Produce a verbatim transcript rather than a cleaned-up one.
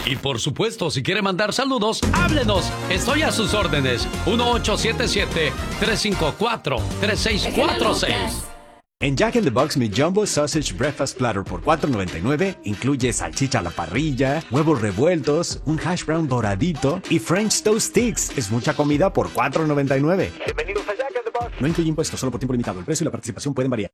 Y por supuesto, si quiere mandar saludos, háblenos. Estoy a sus órdenes. uno ocho siete siete, tres cinco cuatro, tres seis cuatro seis. En Jack in the Box, mi Jumbo Sausage Breakfast Platter por cuatro noventa y nueve incluye salchicha a la parrilla, huevos revueltos, un hash brown doradito y French Toast Sticks. Es mucha comida por cuatro noventa y nueve. Bienvenidos a Jack in the Box. No incluye impuestos, solo por tiempo limitado. El precio y la participación pueden variar.